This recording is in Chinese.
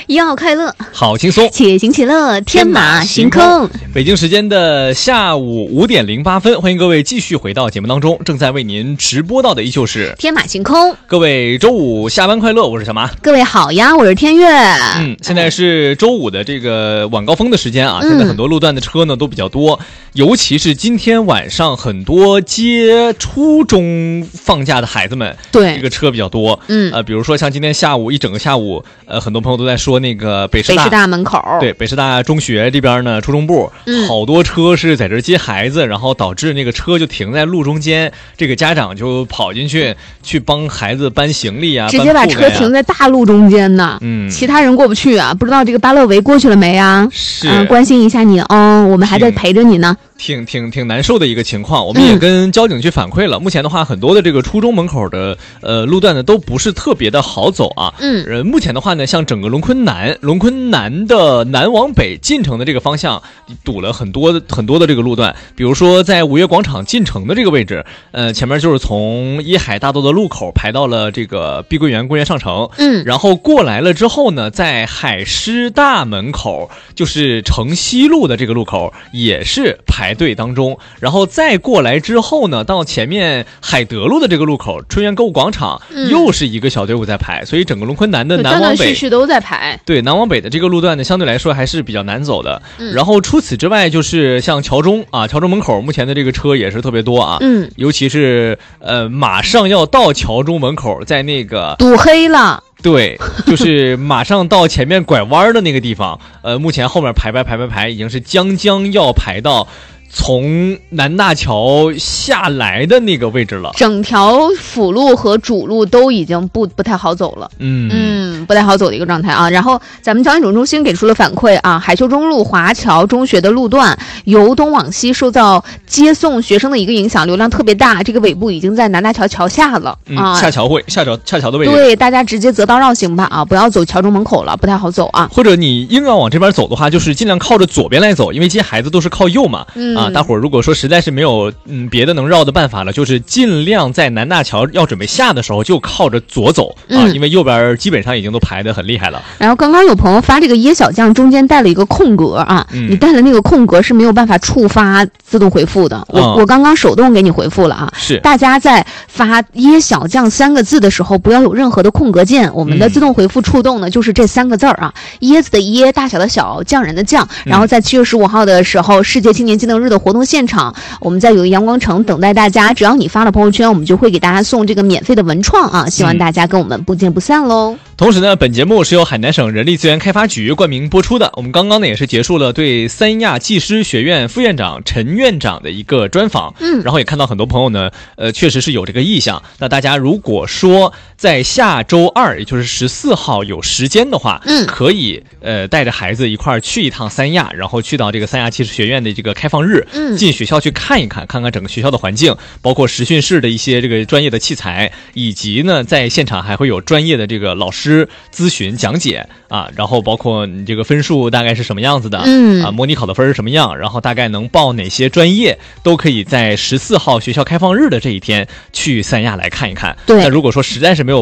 要快乐， 好轻松， 且行且乐，天马行空。 北京时间的下午5点08分，欢迎各位继续回到节目当中。正在为您直播到的依旧是天马行空。 各位周五下班快乐，我是小马。 各位好呀，我是天悦。 现在是周五的这个晚高峰的时间啊，现在很多路段的车呢都比较多，尤其是今天晚上很多接初中放假的孩子们， 对， 这个车比较多。比如说像今天下午一整个下午，很多朋友都在说那个北师大门口， 对，北师大中学这边呢，初中部，好多车是在这接孩子，然后导致那个车就停在路中间，这个家长就跑进去帮孩子搬行李啊， 直接把车停在大路中间呢。其他人过不去啊，不知道这个巴乐维过去了没啊？ 是， 关心一下你哦，我们还在陪着你呢。 挺难受的一个情况，我们也跟交警去反馈了。目前的话，很多的这个初中门口的路段呢，都不是特别的好走啊。目前的话呢，像整个龙昆南的南往北进城的这个方向，堵了很多的这个路段。比如说在五月广场进城的这个位置，前面就是从依海大道的路口排到了这个碧桂园公园上城。然后过来了之后呢，在海师大门口，就是城西路的这个路口也是排队当中，然后再过来之后呢，到前面海德路的这个路口春园购物广场，又是一个小队伍在排，所以整个龙昆南的南往北断断续续都在排。 对，南往北的这个路段呢，相对来说还是比较难走的。然后除此之外，就是像桥中门口目前的这个车也是特别多啊。尤其是马上要到桥中门口，在那个堵黑了。 对，就是马上到前面拐弯的那个地方，目前后面排，已经是将要排到从南大桥下来的那个位置了。整条辅路和主路都已经不太好走了。不太好走的一个状态啊。然后咱们交警中心给出了反馈啊，海秀中路华侨中学的路段由东往西受到接送学生的一个影响，流量特别大，这个尾部已经在南大桥桥下了。 下桥的位置。 对，大家直接择道绕行吧啊，不要走桥中门口了，不太好走啊。 或者你硬要往这边走的话，就是尽量靠着左边来走，因为接孩子都是靠右嘛。大伙儿如果说实在是没有别的能绕的办法了，就是尽量在南大桥要准备下的时候就靠着左走啊，因为右边基本上已经都排得很厉害了。 然后刚刚有朋友发这个椰小酱中间带了一个空格啊，你带了那个空格是没有办法触发自动回复的。我刚刚手动给你回复了啊。 是， 大家在发椰小酱3个字的时候不要有任何的空格键，我们的自动回复触动呢就是这3个字啊，椰子的椰，大小的小，匠人的匠。然后在7月15号的时候，世界青年机能日的活动现场，我们在友谊阳光城等待大家，只要你发了朋友圈，我们就会给大家送这个免费的文创啊，希望大家跟我们不见不散喽。 同时呢，本节目是由海南省人力资源开发局冠名播出的。我们刚刚呢也是结束了对三亚技师学院副院长陈院长的一个专访，然后也看到很多朋友呢，确实是有这个意向。那大家如果说在下周2，也就是14号有时间的话，可以带着孩子一块儿去一趟三亚，然后去到这个三亚技师学院的这个开放日，进学校去看一看整个学校的环境，包括实训室的一些这个专业的器材，以及呢在现场还会有专业的这个老师咨询讲解啊，然后包括你这个分数大概是什么样子的，模拟考的分是什么样，然后大概能报哪些专业，都可以在14号学校开放日的这一天去三亚来看一看。对，那如果说实在是没有